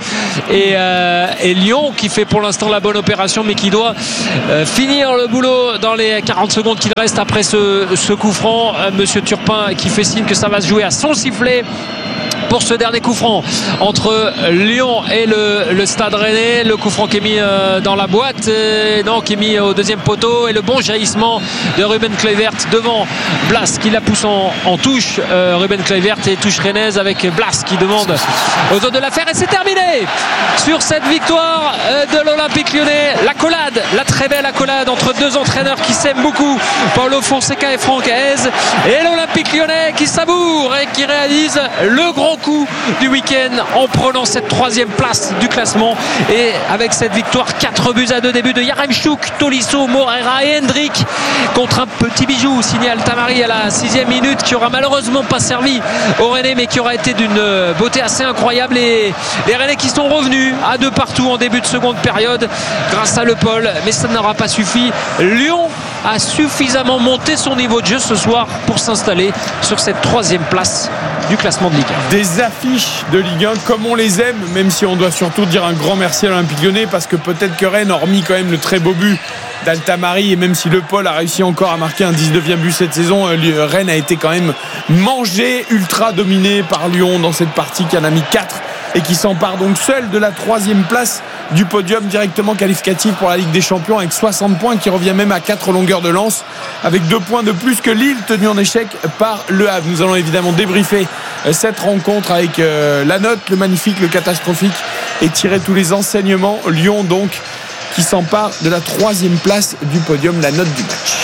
et Lyon qui fait pour l'instant la bonne opération, mais qui doit finir le boulot dans les 40 secondes qu'il reste après ce coup franc. Monsieur Turpin qui fait signe que ça va se jouer à son sifflet pour ce dernier coup franc entre Lyon et le Stade Rennais. Le coup franc qui est mis dans la boîte, qui est mis au 2e poteau, et le bon jaillissement de Ruben Kluivert devant Blas qui la pousse en touche. Ruben Kluivert et touche rennaise avec Blas qui demande aux autres de la faire, et c'est terminé sur cette victoire de l'Olympique Lyonnais. L'accolade, la très belle accolade entre 2 entraîneurs qui s'aiment beaucoup, Paulo Fonseca et Franck Hez, et l'Olympique Lyonnais qui savoure et qui réalise le gros coup du week-end en prenant cette 3e place du classement, et avec cette victoire 4-2, début de Yaremchuk, Tolisso, Moreira et Hendrick contre un petit bijou signé Altamari à la 6e minute, qui aura malheureusement pas servi aux Rennais, mais qui aura été d'une beauté assez incroyable. Et les Rennais qui sont revenus à 2 partout en début de seconde période grâce à Le Paul, mais ça n'aura pas suffi. Lyon a suffisamment monté son niveau de jeu ce soir pour s'installer sur cette 3e place du classement de Ligue 1. Des affiches de Ligue 1 comme on les aime, même si on doit surtout dire un grand merci à l'Olympique Lyonnais, parce que peut-être que Rennes, hormis quand même le très beau but d'Altamari, et même si Le Paul a réussi encore à marquer un 19e but cette saison, Rennes a été quand même mangé, ultra dominé par Lyon dans cette partie, qui en a mis 4 et qui s'empare donc seul de la 3e place du podium directement qualificatif pour la Ligue des Champions, avec 60 points, qui revient même à 4 longueurs de lance, avec 2 points de plus que Lille, tenu en échec par Le Havre. Nous allons évidemment débriefer cette rencontre avec la note, le magnifique, le catastrophique, et tirer tous les enseignements. Lyon donc qui s'empare de la 3e place du podium, la note du match.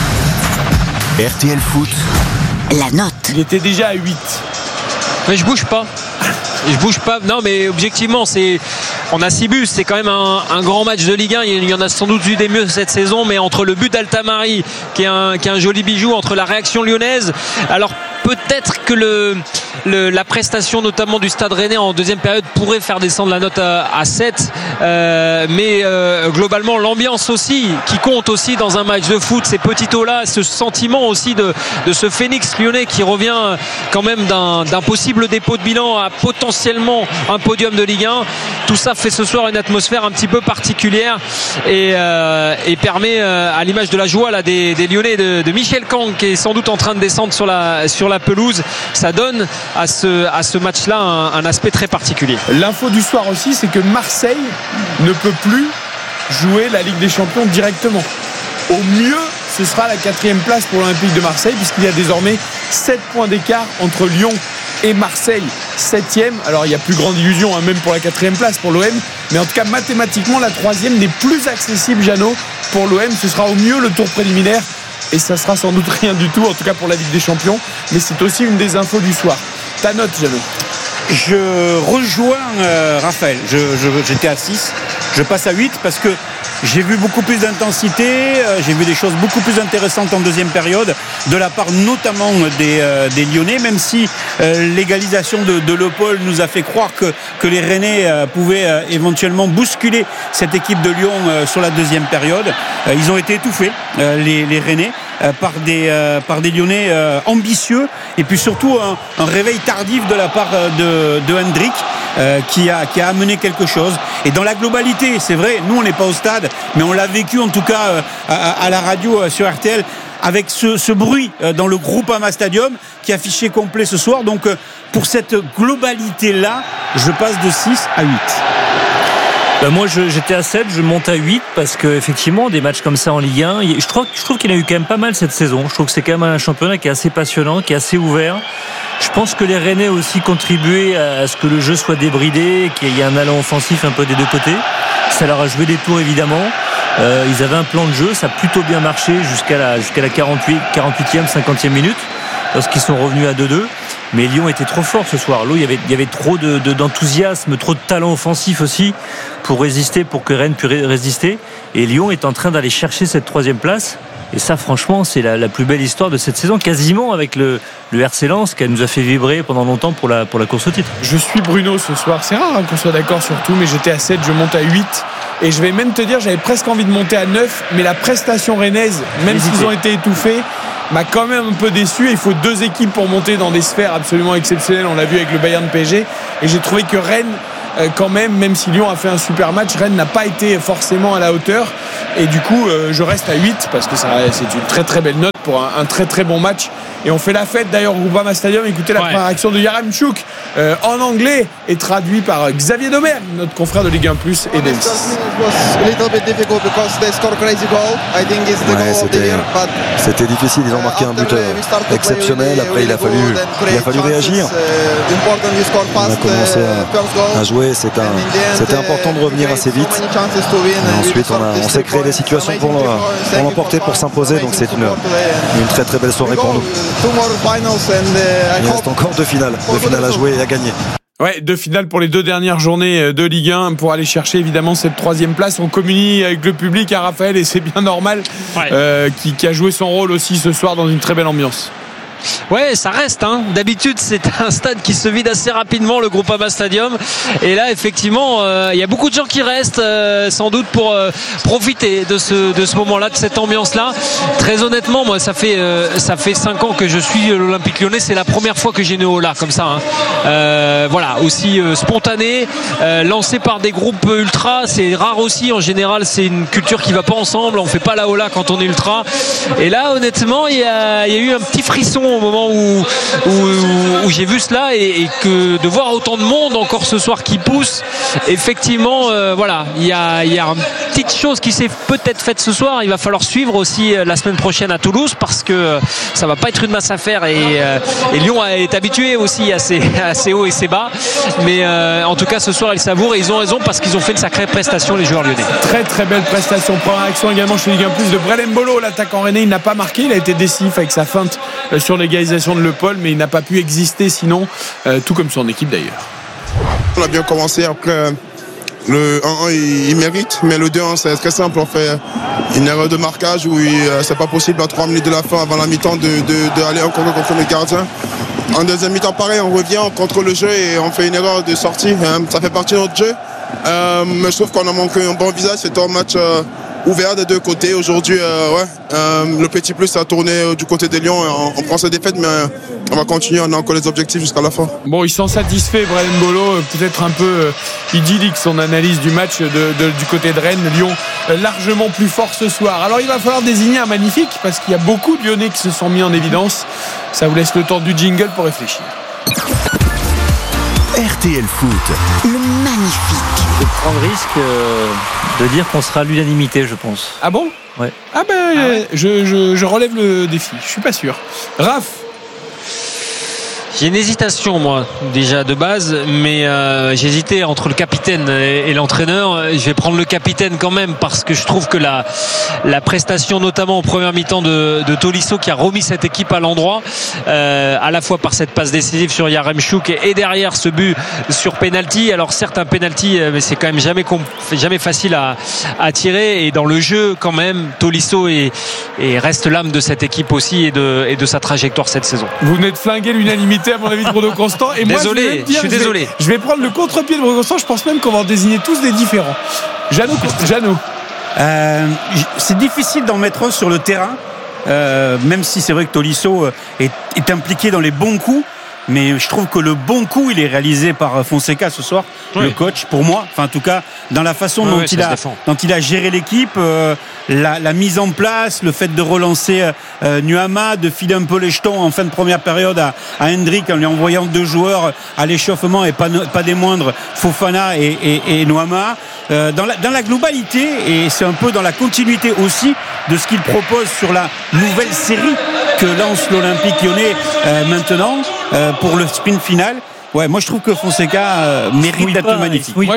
RTL Foot, la note. Il était déjà à 8. Mais je bouge pas. Non, mais objectivement, on a 6 buts, c'est quand même un grand match de Ligue 1. Il y en a sans doute eu des mieux cette saison, mais entre le but d'Altamari qui est un joli bijou, entre la réaction lyonnaise, alors peut-être que la prestation notamment du Stade Rennais en 2e période pourrait faire descendre la note à 7, mais globalement l'ambiance aussi qui compte aussi dans un match de foot, ces petits taux là, ce sentiment aussi de ce Phoenix lyonnais qui revient quand même d'un possible dépôt de bilan à potentiellement un podium de Ligue 1. Tout ça fait ce soir une atmosphère un petit peu particulière, et permet à l'image de la joie là, des Lyonnais de Michel Kang, qui est sans doute en train de descendre sur la pelouse, ça donne à ce match-là un aspect très particulier. L'info du soir aussi, c'est que Marseille ne peut plus jouer la Ligue des Champions directement. Au mieux, ce sera la 4e place pour l'Olympique de Marseille, puisqu'il y a désormais 7 points d'écart entre Lyon et Marseille, 7e. Alors il n'y a plus grande illusion, même pour la 4e place pour l'OM, mais en tout cas mathématiquement la 3e n'est plus accessible, Jeannot, pour l'OM. Ce sera au mieux le tour préliminaire, et ça sera sans doute rien du tout, en tout cas pour la Ligue des Champions, mais c'est aussi une des infos du soir. Ta note, Jeannot? Je rejoins Raphaël. J'étais à 6, je passe à 8 parce que j'ai vu beaucoup plus d'intensité, j'ai vu des choses beaucoup plus intéressantes en 2e période de la part notamment des Lyonnais, même si l'égalisation de Le Paul nous a fait croire que les Rennais pouvaient éventuellement bousculer cette équipe de Lyon sur la 2e période. Ils ont été étouffés, les Rennais, par des Lyonnais ambitieux, et puis surtout un réveil tardif de la part de Hendrick, qui a amené quelque chose. Et dans la globalité, c'est vrai, nous on n'est pas au stade, mais on l'a vécu en tout cas à la radio sur RTL, avec ce bruit dans le Groupama Stadium qui affichait complet ce soir. Donc pour cette globalité là, je passe de 6 à 8. Moi j'étais à 7, je monte à 8 parce que effectivement des matchs comme ça en Ligue 1, je trouve qu'il y en a eu quand même pas mal cette saison. Je trouve que c'est quand même un championnat qui est assez passionnant, qui est assez ouvert. Je pense que les Rennais ont aussi contribué à ce que le jeu soit débridé, qu'il y ait un allant offensif un peu des deux côtés. Ça leur a joué des tours évidemment. Ils avaient un plan de jeu, ça a plutôt bien marché jusqu'à la 48e, 50e minute lorsqu'ils sont revenus à 2-2. Mais Lyon était trop fort ce soir. Il y avait trop d'enthousiasme, trop de talent offensif aussi pour résister, pour que Rennes puisse résister. Et Lyon est en train d'aller chercher cette 3e place. Et ça, franchement, c'est la plus belle histoire de cette saison, quasiment avec le RC Lens, qui nous a fait vibrer pendant longtemps pour la course au titre. Je suis Bruno ce soir. C'est rare qu'on soit d'accord sur tout, mais j'étais à 7, je monte à 8. Et je vais même te dire, j'avais presque envie de monter à 9, mais la prestation rennaise, même s'ils ont été étouffés, m'a quand même un peu déçu. Il faut 2 équipes pour monter dans des sphères absolument exceptionnelles. On l'a vu avec le Bayern PSG. Et j'ai trouvé que Rennes, quand même si Lyon a fait un super match, Rennes n'a pas été forcément à la hauteur. Et du coup, je reste à 8 parce que c'est une très très belle note pour un très très bon match. Et on fait la fête d'ailleurs au Groupama Stadium. Écoutez la première réaction de Yaremchuk en anglais et traduit par Xavier Domergue, notre confrère de Ligue 1 Plus et d'M6. C'était difficile, ils ont marqué un but exceptionnel. Après il a fallu réagir. On a commencé à jouer, c'était important de revenir assez vite. Et ensuite on s'est créé des situations pour l'emporter, pour s'imposer. Donc c'est une très très belle soirée pour nous. Il reste encore 2 finales à jouer et à gagner. Ouais, 2 finales pour les 2 dernières journées de Ligue 1 pour aller chercher évidemment cette 3e place. On communie avec le public, Raphaël, et c'est bien normal, qui a joué son rôle aussi ce soir dans une très belle ambiance. Ouais, ça reste. D'habitude, c'est un stade qui se vide assez rapidement, le Groupama Stadium. Et là, effectivement, il y a beaucoup de gens qui restent, sans doute pour profiter de ce moment-là, de cette ambiance-là. Très honnêtement, moi, ça fait 5 ans que je suis l'Olympique Lyonnais. C'est la première fois que j'ai une Ola comme ça. Voilà, aussi spontané, lancé par des groupes ultra. C'est rare aussi. En général, c'est une culture qui va pas ensemble. On fait pas la Ola quand on est ultra. Et là, honnêtement, il y a eu un petit frisson au moment où j'ai vu cela et que de voir autant de monde encore ce soir qui pousse, effectivement, voilà, il y a une petite chose qui s'est peut-être faite ce soir. Il va falloir suivre aussi la semaine prochaine à Toulouse parce que ça va pas être une masse à faire et Lyon est habitué aussi à ses hauts et ses bas, mais en tout cas ce soir ils savourent et ils ont raison parce qu'ils ont fait une sacrée prestation, les joueurs lyonnais. Très très belle prestation. Première action également chez Ligue 1 Plus de Brelem Bolo, l'attaquant rennais. Il n'a pas marqué, il a été décisif avec sa feinte sur l'égalisation de Le Paul, mais il n'a pas pu exister sinon, tout comme son équipe d'ailleurs. On a bien commencé. Après le 1-1 il mérite, mais le 2-1 c'est très simple. On fait une erreur de marquage où c'est pas possible à 3 minutes de la fin avant la mi-temps d'aller encore contre le gardien. En deuxième mi-temps pareil, on revient, on contrôle le jeu et on fait une erreur de sortie. Ça fait partie de notre jeu, mais je trouve qu'on a manqué un bon visage. C'est un match ouvert des 2 côtés. Aujourd'hui, le petit plus a tourné du côté des Lions. On prend sa défaite, mais on va continuer. On a encore les objectifs jusqu'à la fin. Bon, ils sont satisfaits, Brelem Bolo. Peut-être un peu idyllique son analyse du match du côté de Rennes. Lyon largement plus fort ce soir. Alors, il va falloir désigner un magnifique parce qu'il y a beaucoup de Lyonnais qui se sont mis en évidence. Ça vous laisse le temps du jingle pour réfléchir. RTL Foot, le magnifique. Je prends le risque de dire qu'on sera à l'unanimité, je pense. Ah bon ? Ouais. Ah ben, ouais. Je relève le défi. Je suis pas sûr. Raph ? J'ai une hésitation moi déjà de base, mais j'ai hésité entre le capitaine et l'entraîneur. Je vais prendre le capitaine quand même parce que je trouve que la prestation notamment en première mi-temps de Tolisso qui a remis cette équipe à l'endroit, à la fois par cette passe décisive sur Yaremchuk et derrière ce but sur penalty. Alors certes un penalty, mais c'est quand même jamais facile à tirer, et dans le jeu quand même Tolisso reste l'âme de cette équipe aussi et de sa trajectoire cette saison. Vous venez de flinguer l'unanimité à mon avis de Bruno Constant, et moi je suis désolé. Je vais prendre le contre-pied de Bruno Constant. Je pense même qu'on va en désigner tous des différents. Jeannot. C'est difficile d'en mettre un sur le terrain, même si c'est vrai que Tolisso est impliqué dans les bons coups. mais je trouve que le bon coup il est réalisé par Fonseca ce soir, le coach, pour moi, enfin en tout cas dans la façon dont il a géré l'équipe, la mise en place, le fait de relancer Nuama, de filer un peu les jetons en fin de première période à Hendrick en lui envoyant 2 joueurs à l'échauffement et pas des moindres, Fofana et Nuama, dans la globalité, et c'est un peu dans la continuité aussi de ce qu'il propose sur la nouvelle série que lance l'Olympique Lyonnais maintenant pour le sprint final. Ouais, moi je trouve que Fonseca mérite d'être magnifique. Moi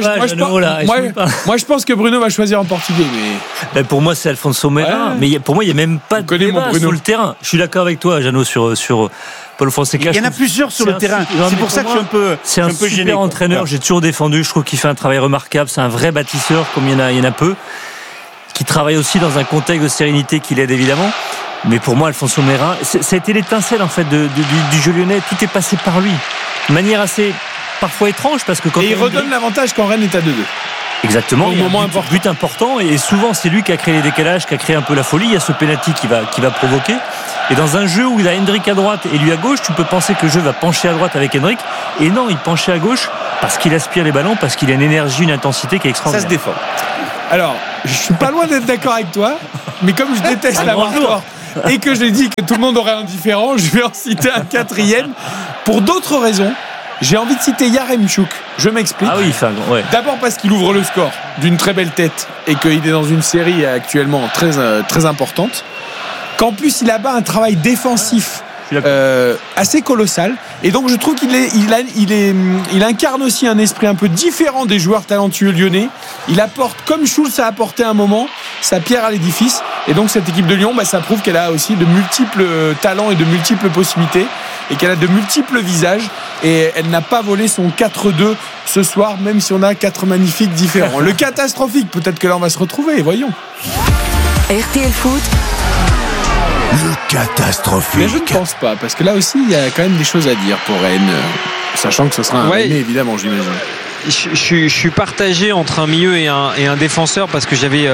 je pense que Bruno va choisir en portugais. Mais pour moi c'est Alfonso Moreira. Ouais. Mais pour moi il n'y a même pas de débat sur le terrain. Je suis d'accord avec toi, Jeannot, sur Paulo Fonseca. Il y en a plusieurs sur le terrain. C'est pour ça que je suis un peu c'est un super gêné, entraîneur. Ouais. J'ai toujours défendu. Je trouve qu'il fait un travail remarquable. C'est un vrai bâtisseur, comme il y en a peu, qui travaille aussi dans un contexte de sérénité qui l'aide évidemment. Mais pour moi, Alfonso Moreira, ça a été l'étincelle en fait du jeu lyonnais. Tout est passé par lui, de manière assez parfois étrange, parce que il redonne l'avantage quand Rennes est à 2-2. Exactement. Il y a un but important, et souvent c'est lui qui a créé les décalages, qui a créé un peu la folie. Il y a ce penalty qui va provoquer. Et dans un jeu où il a Hendrick à droite et lui à gauche, tu peux penser que le jeu va pencher à droite avec Hendrick. Et non, il penchait à gauche parce qu'il aspire les ballons, parce qu'il a une énergie, une intensité qui est extraordinaire. Ça se défend. Alors, je suis pas loin d'être d'accord avec toi, mais comme je déteste l'avoir tort et que j'ai dit que tout le monde aurait un différent, je vais en citer un 4e pour d'autres raisons. J'ai envie de citer Yaremchuk. Je m'explique. Ah oui, ouais. D'abord parce qu'il ouvre le score d'une très belle tête et qu'il est dans une série actuellement très, très importante. Qu'en plus il abat un travail défensif assez colossal, et donc je trouve qu'il incarne aussi un esprit un peu différent des joueurs talentueux lyonnais. Il apporte, comme Schulz a apporté à un moment, sa pierre à l'édifice, et donc cette équipe de Lyon, ça prouve qu'elle a aussi de multiples talents et de multiples possibilités, et qu'elle a de multiples visages, et elle n'a pas volé son 4-2 ce soir, même si on a 4 magnifiques différents. Le catastrophique, peut-être que là on va se retrouver, voyons. RTL Foot, le catastrophique. Mais je ne pense pas, parce que là aussi il y a quand même des choses à dire pour Rennes, sachant que ce sera un Rennes évidemment, j'imagine. Je suis partagé entre un milieu et un défenseur, parce que j'avais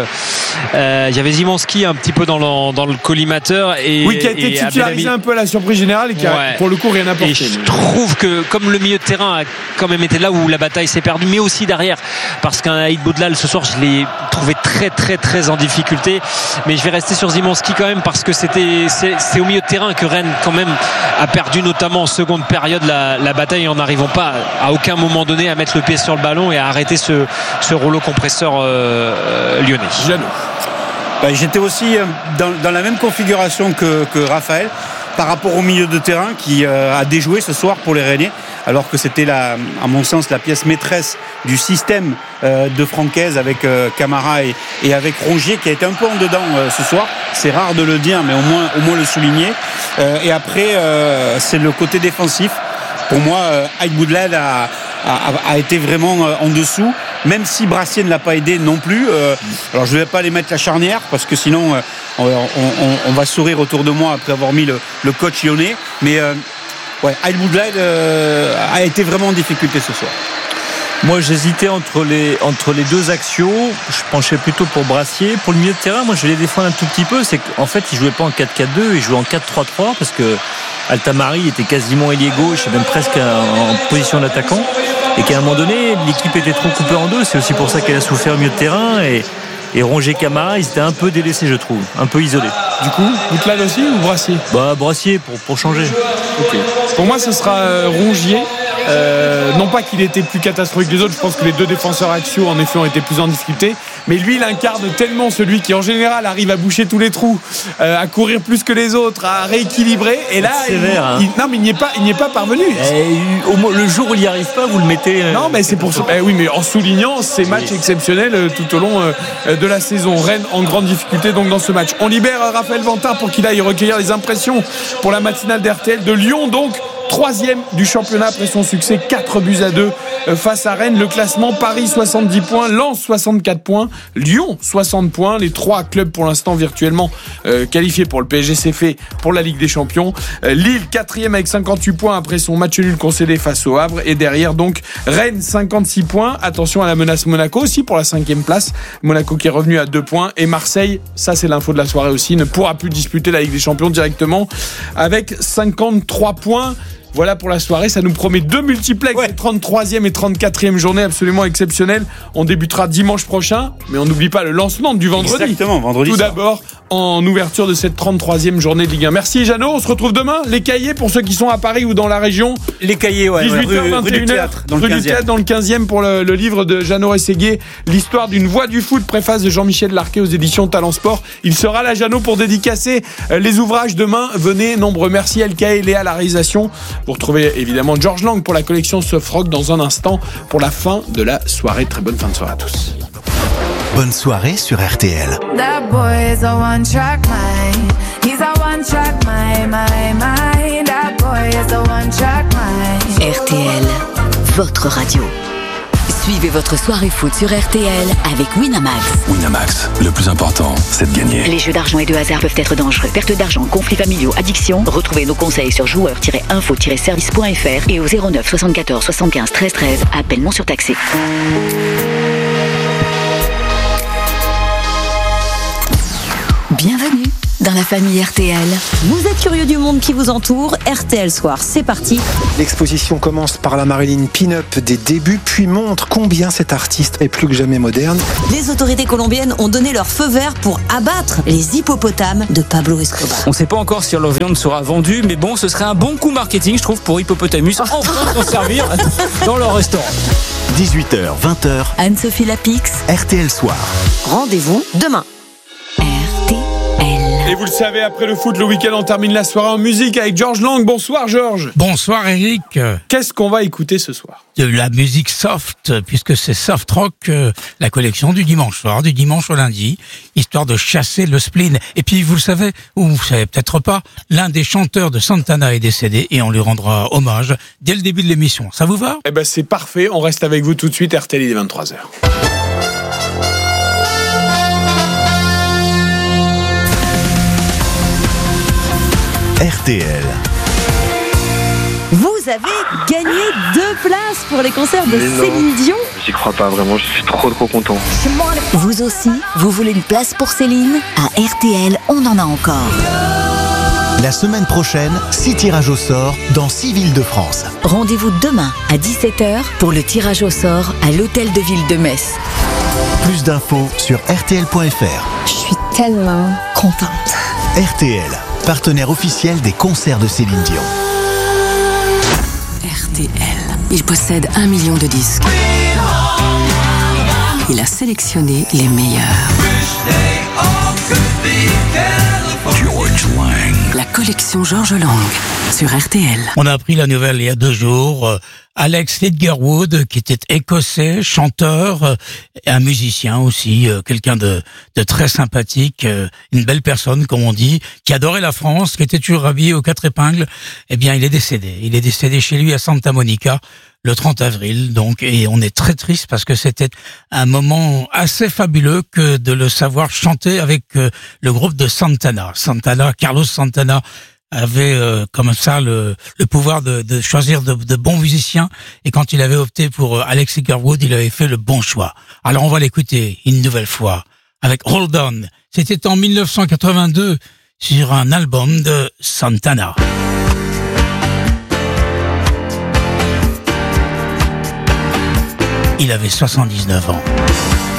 Zimanski un petit peu dans le collimateur, qui a été titularisé un peu à la surprise générale et qui a pour le coup rien apporté. Et je trouve que comme le milieu de terrain a quand même été là où la bataille s'est perdue, mais aussi derrière, parce qu'un Aïd Boudlal ce soir je l'ai trouvé très très très en difficulté, mais je vais rester sur Zimanski quand même, parce que c'est au milieu de terrain que Rennes quand même a perdu, notamment en seconde période, la bataille, en n'arrivant pas à aucun moment donné à mettre le pied sur le ballon et à arrêter ce rouleau compresseur lyonnais. J'étais aussi dans la même configuration que Raphaël par rapport au milieu de terrain qui a déjoué ce soir pour les Rennais, alors que c'était à mon sens la pièce maîtresse du système de Francaise, avec Camara et avec Rongier, qui a été un peu en dedans ce soir. C'est rare de le dire, mais au moins le souligner. Et après c'est le côté défensif. Pour moi, Aïd Boudlal a été vraiment en dessous, même si Brassier ne l'a pas aidé non plus. Alors je ne vais pas les mettre la charnière, parce que sinon on va sourire autour de moi après avoir mis le coach lyonnais. Mais Aïd Boudlal a été vraiment en difficulté ce soir. Moi j'hésitais entre les deux axiaux. Je penchais plutôt pour Brassier. Pour le milieu de terrain, moi je vais les défendre un tout petit peu. C'est qu'en fait il jouait pas en 4-4-2, il jouait en 4-3-3, parce que Altamari était quasiment ailier gauche et même presque en position d'attaquant, et qu'à un moment donné l'équipe était trop coupée en deux. C'est aussi pour ça qu'elle a souffert au milieu de terrain, et Rongier, Camara, ils étaient un peu délaissés, je trouve, un peu isolés. Du coup, Boudlal aussi ou Brassier ? Brassier pour changer. Okay. Pour moi ce sera Rongier. Non pas qu'il était plus catastrophique que les autres, je pense que les deux défenseurs axiaux en effet ont été plus en difficulté, mais lui il incarne tellement celui qui en général arrive à boucher tous les trous, à courir plus que les autres, à rééquilibrer, et là il n'y est pas parvenu. Le jour où il n'y arrive pas, vous le mettez non mais c'est pour ça. Oui, mais en soulignant ces matchs exceptionnels tout au long de la saison. Rennes en grande difficulté donc dans ce match. On libère Raphaël Vantard pour qu'il aille recueillir les impressions pour la matinale d'RTL de Lyon, donc 3e du championnat après son succès 4-2 face à Rennes. Le classement: Paris 70 points, Lens 64 points, Lyon 60 points. Les 3 clubs pour l'instant virtuellement qualifiés pour le PSG, c'est fait pour la Ligue des Champions. Lille 4e avec 58 points après son match nul concédé face au Havre, et derrière donc Rennes 56 points. Attention à la menace Monaco aussi pour la 5e place. Monaco qui est revenu à 2 points, et Marseille, ça c'est l'info de la soirée aussi, ne pourra plus disputer la Ligue des Champions directement avec 53 points. Voilà pour la soirée, ça nous promet 2 multiplex, les 33e et 34e journée absolument exceptionnelles. On débutera dimanche prochain, mais on n'oublie pas le lancement du vendredi. Exactement, vendredi. Tout d'abord, en ouverture de cette 33e journée de Ligue 1. Merci Jeannot, on se retrouve demain. Les Cahiers pour ceux qui sont à Paris ou dans la région. Les Cahiers, 18h, 21h, rue du Théâtre dans le 15e pour le livre de Jeannot Rességuier, l'histoire d'une voix du foot, préface de Jean-Michel Larquet aux éditions Talent Sport. Il sera là, Jeannot, pour dédicacer les ouvrages demain. Venez, nombreux. Merci LK et Léa à la réalisation. Vous retrouvez évidemment Georges Lang pour la collection Soft Rock dans un instant pour la fin de la soirée. Très bonne fin de soirée à tous. Bonne soirée sur RTL. That boy is a one-track mind. He's a one-track mind. That boy is a one-track mind. RTL, votre radio. Suivez votre soirée foot sur RTL avec Winamax. Winamax, le plus important, c'est de gagner. Les jeux d'argent et de hasard peuvent être dangereux. Perte d'argent, conflits familiaux, addiction. Retrouvez nos conseils sur joueurs-info-service.fr et au 09 74 75 13 13. Appel non surtaxé. Bienvenue dans la famille RTL. Vous êtes curieux du monde qui vous entoure, RTL Soir, c'est parti. L'exposition commence par la Marilyn Pin-Up des débuts, puis montre combien cet artiste est plus que jamais moderne. Les autorités colombiennes ont donné leur feu vert pour abattre les hippopotames de Pablo Escobar. On ne sait pas encore si leur viande sera vendue, mais bon, ce serait un bon coup marketing, je trouve, pour Hippopotamus, enfin s'en servir dans leur restaurant. 18h, 20h. Anne-Sophie Lapix. RTL Soir. Rendez-vous demain. Et vous le savez, après le foot, le week-end, on termine la soirée en musique avec Georges Lang. Bonsoir Georges. Bonsoir Eric. Qu'est-ce qu'on va écouter ce soir ? De la musique soft, puisque c'est Soft Rock, la collection du dimanche soir, du dimanche au lundi, histoire de chasser le spleen. Et puis vous le savez, ou vous savez peut-être pas, l'un des chanteurs de Santana est décédé et on lui rendra hommage dès le début de l'émission. Ça vous va ? Eh ben c'est parfait, on reste avec vous tout de suite, RTL, il est 23h. RTL. Vous avez gagné 2 places pour les concerts de Céline Dion. J'y crois pas vraiment, je suis trop content. Vous aussi, vous voulez une place pour Céline ? À RTL, on en a encore. La semaine prochaine, 6 tirages au sort dans 6 villes de France. Rendez-vous demain à 17h pour le tirage au sort à l'Hôtel de Ville de Metz. Plus d'infos sur rtl.fr. Je suis tellement contente. RTL, partenaire officiel des concerts de Céline Dion. RTL, il possède 1 million de disques. Il a sélectionné les meilleurs. George Lang. La collection George Lang sur RTL. On a appris la nouvelle il y a 2 jours. Alex Lidgerwood, qui était écossais, chanteur, un musicien aussi, quelqu'un de très sympathique, une belle personne, comme on dit, qui adorait la France, qui était toujours habillé aux 4 épingles. Eh bien, il est décédé. Il est décédé chez lui à Santa Monica le 30 avril, donc, et on est très triste parce que c'était un moment assez fabuleux que de le savoir chanter avec le groupe de Santana. Carlos Santana avait comme ça le pouvoir de choisir de bons musiciens, et quand il avait opté pour Alex Lidgerwood, il avait fait le bon choix. Alors on va l'écouter une nouvelle fois avec Hold On. C'était en 1982 sur un album de Santana. Il avait 79 ans.